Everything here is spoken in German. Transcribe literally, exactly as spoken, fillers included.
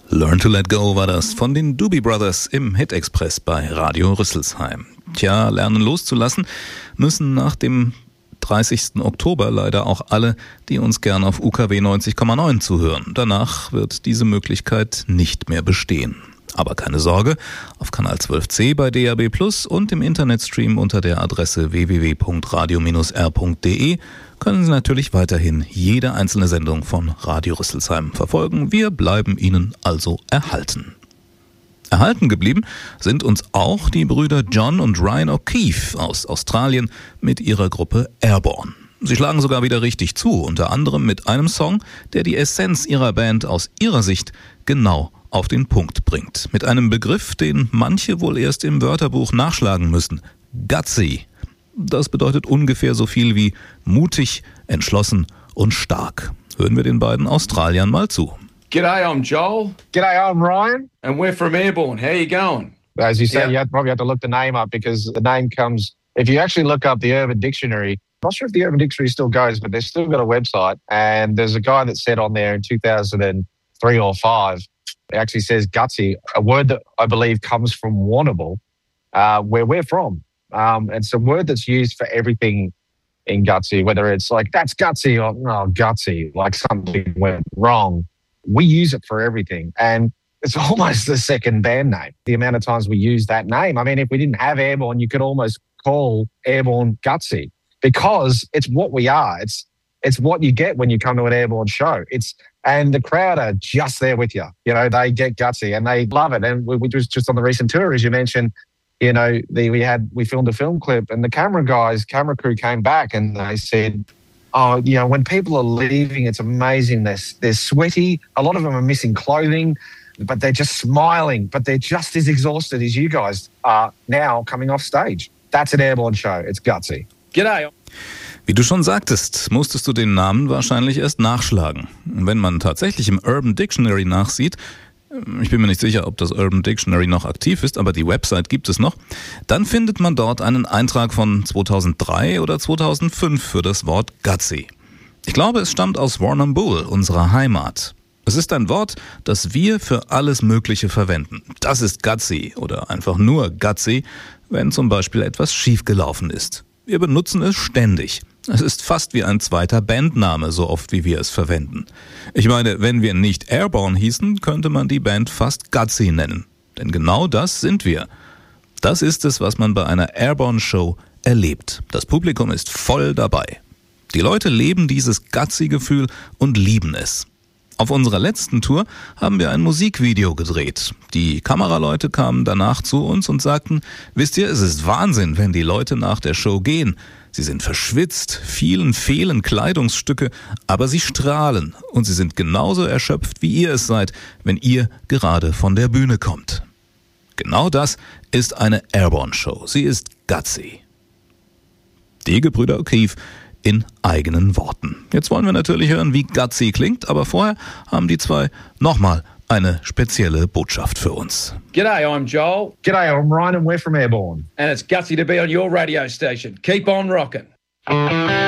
Learn to Let Go war das von den Doobie Brothers im Hit Express bei Radio Rüsselsheim. Tja, lernen loszulassen müssen nach dem dreißigsten Oktober leider auch alle, die uns gern auf U K W neunzig Komma neun zuhören. Danach wird diese Möglichkeit nicht mehr bestehen. Aber keine Sorge, auf Kanal zwölf C bei D A B Plus und im Internetstream unter der Adresse w w w punkt radio Bindestrich r punkt d e können Sie natürlich weiterhin jede einzelne Sendung von Radio Rüsselsheim verfolgen. Wir bleiben Ihnen also erhalten. Erhalten geblieben sind uns auch die Brüder John und Ryan O'Keefe aus Australien mit ihrer Gruppe Airborne. Sie schlagen sogar wieder richtig zu, unter anderem mit einem Song, der die Essenz ihrer Band aus ihrer Sicht genau auf den Punkt bringt. Mit einem Begriff, den manche wohl erst im Wörterbuch nachschlagen müssen. Gutsy. Das bedeutet ungefähr so viel wie mutig, entschlossen und stark. Hören wir den beiden Australiern mal zu. G'day, I'm Joel. G'day, I'm Ryan. And we're from Airborne. How you going? As you say, Yeah. you have, probably have to look the name up because the name comes, if you actually look up the Urban Dictionary, I'm not sure if the Urban Dictionary still goes, but they've still got a website. And there's a guy that said on there in two thousand three or five, it actually says gutsy, a word that I believe comes from Warrnambool, uh, where we're from. Um, it's a word that's used for everything in gutsy, whether it's like, that's gutsy or, oh, gutsy, like something went wrong. We use it for everything. And it's almost the second band name. The amount of times we use that name. I mean, if we didn't have Airborne, you could almost call Airborne gutsy because it's what we are. It's it's what you get when you come to an Airborne show. It's and the crowd are just there with you. You know, they get gutsy and they love it. And we, we just just on the recent tour, as you mentioned, you know, the, we had we filmed a film clip and the camera guys, camera crew came back and they said, oh, you know, when people are leaving, it's amazing. They're, they're sweaty. A lot of them are missing clothing, but they're just smiling. But they're just as exhausted as you guys are now coming off stage. That's an Airborne show. It's gutsy. G'day. Wie du schon sagtest, musstest du den Namen wahrscheinlich erst nachschlagen. Wenn man tatsächlich im Urban Dictionary nachsieht, ich bin mir nicht sicher, ob das Urban Dictionary noch aktiv ist, aber die Website gibt es noch, dann findet man dort einen Eintrag von zweitausenddrei oder zweitausendfünf für das Wort Gutsy. Ich glaube, es stammt aus Warrnambool, unserer Heimat. Es ist ein Wort, das wir für alles Mögliche verwenden. Das ist Gutsy oder einfach nur Gutsy, wenn zum Beispiel etwas schiefgelaufen ist. Wir benutzen es ständig. Es ist fast wie ein zweiter Bandname, so oft wie wir es verwenden. Ich meine, wenn wir nicht Airborne hießen, könnte man die Band fast Gutsy nennen. Denn genau das sind wir. Das ist es, was man bei einer Airborne-Show erlebt. Das Publikum ist voll dabei. Die Leute leben dieses Gutsy-Gefühl und lieben es. Auf unserer letzten Tour haben wir ein Musikvideo gedreht. Die Kameraleute kamen danach zu uns und sagten, wisst ihr, es ist Wahnsinn, wenn die Leute nach der Show gehen. Sie sind verschwitzt, vielen fehlen Kleidungsstücke, aber sie strahlen und sie sind genauso erschöpft, wie ihr es seid, wenn ihr gerade von der Bühne kommt. Genau das ist eine Airborne-Show. Sie ist gutsy. Die Gebrüder O'Keefe in eigenen Worten. Jetzt wollen wir natürlich hören, wie gutsy klingt, aber vorher haben die zwei nochmal eine spezielle Botschaft für uns. G'day, I'm Joel. G'day, I'm Ryan and we're from Airborne. And it's gutsy to be on your radio station. Keep on rocking.